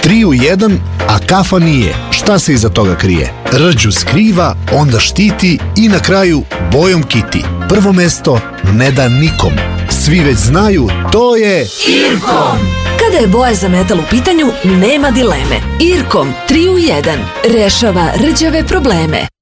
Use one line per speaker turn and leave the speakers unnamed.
3 u 1, a kafa nije. Šta se iza toga krije? Rđu skriva, onda štiti i na kraju bojom kiti. Prvo mesto ne da nikom. Svi već znaju, to je
Irkom. Kada je boja za metal u pitanju, nema dileme. Irkom 3 u 1 rešava rđave probleme.